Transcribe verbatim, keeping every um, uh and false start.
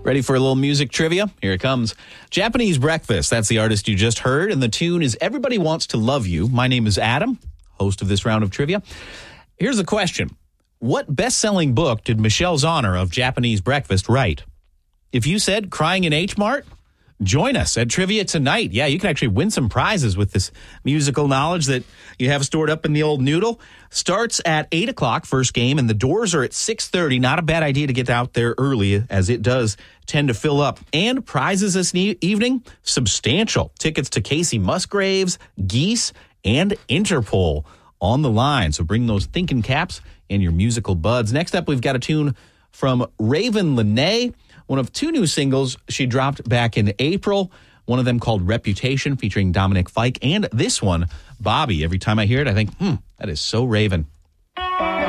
Ready for a little music trivia? Here it comes. Japanese Breakfast, that's the artist you just heard, and the tune is Everybody Wants to Love You. My name is Adam, host of this round of trivia. Here's a question. What best-selling book did Michelle Zauner of Japanese Breakfast write? If you said Crying in H Mart, join us at Trivia Tonight. Yeah, you can actually win some prizes with this musical knowledge that you have stored up in the old noodle. Starts at eight o'clock, first game, and the doors are at six thirty. Not a bad idea to get out there early, as it does tend to fill up. And prizes this ne- evening, substantial. Tickets to Casey Musgraves, Geese, and Interpol on the line. So bring those thinking caps and your musical buds. Next up, we've got a tune from Raven Lenae, one of two new singles she dropped back in April. One of them called Reputation, featuring Dominic Fike, and this one, Bobby. Every time I hear it, I think, hmm, that is so Raven.